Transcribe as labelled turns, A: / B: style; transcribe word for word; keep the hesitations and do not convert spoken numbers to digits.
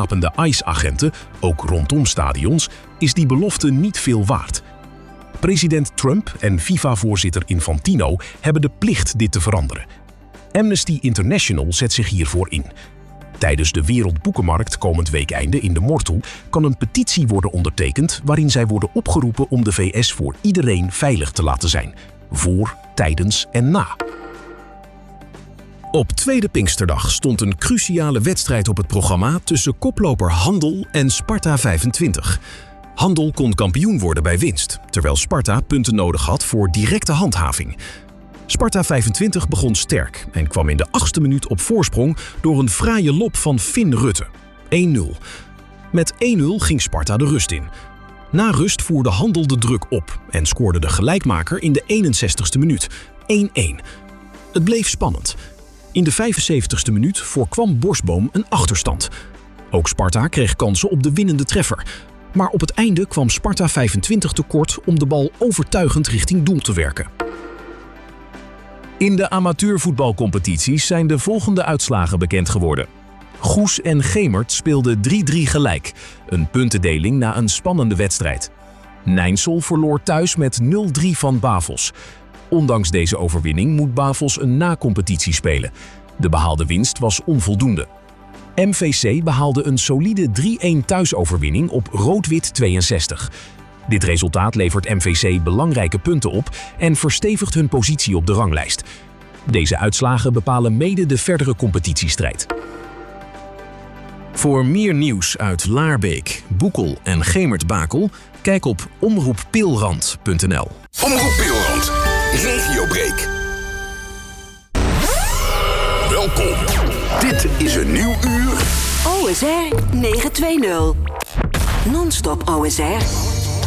A: gewapende I C E-agenten, ook rondom stadions, is die belofte niet veel waard. President Trump en FIFA-voorzitter Infantino hebben de plicht dit te veranderen. Amnesty International zet zich hiervoor in. Tijdens de Wereldboekenmarkt komend weekeinde in de Mortel kan een petitie worden ondertekend waarin zij worden opgeroepen om de V S voor iedereen veilig te laten zijn. Voor, tijdens en na. Op tweede Pinksterdag stond een cruciale wedstrijd op het programma tussen koploper Handel en Sparta vijfentwintig. Handel kon kampioen worden bij winst, terwijl Sparta punten nodig had voor directe handhaving. Sparta vijfentwintig begon sterk en kwam in de achtste minuut op voorsprong door een fraaie lop van Finn Rutte. één nul. Met één nul ging Sparta de rust in. Na rust voerde Handel de druk op en scoorde de gelijkmaker in de eenenzestigste minuut. één één. Het bleef spannend. In de vijfenzeventigste minuut voorkwam Bosboom een achterstand. Ook Sparta kreeg kansen op de winnende treffer. Maar op het einde kwam Sparta vijfentwintig tekort om de bal overtuigend richting doel te werken. In de amateurvoetbalcompetities zijn de volgende uitslagen bekend geworden. Goes en Gemert speelden drie drie gelijk, een puntendeling na een spannende wedstrijd. Nijnsel verloor thuis met nul drie van Bavos. Ondanks deze overwinning moet Bavos een na-competitie spelen. De behaalde winst was onvoldoende. M V C behaalde een solide drie één thuisoverwinning op Rood-Wit tweeënzestig. Dit resultaat levert M V C belangrijke punten op en verstevigt hun positie op de ranglijst. Deze uitslagen bepalen mede de verdere competitiestrijd. Voor meer nieuws uit Laarbeek, Boekel en Gemert-Bakel, kijk op omroep pilrand punt n l.
B: Omroep Pilrand, Regiobreak. Welkom. Dit is een nieuw uur.
C: O S R negen twee nul. Non-stop O S R.